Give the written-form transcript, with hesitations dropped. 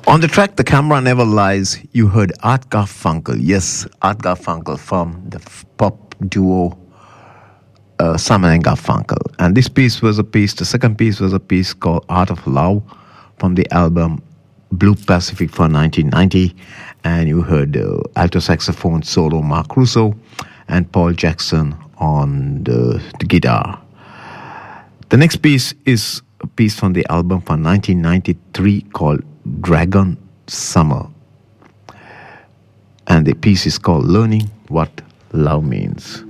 On the track, The Camera Never Lies, you heard Art Garfunkel. Yes, Art Garfunkel from the pop duo Simon and Garfunkel. And this piece was a piece, the second piece was a piece called Art of Love from the album Blue Pacific for 1990. And you heard alto saxophone solo Mark Russo and Paul Jackson on the guitar. The next piece is a piece from the album from 1993 called Dragon Summer. And the piece is called Learning What Love Means.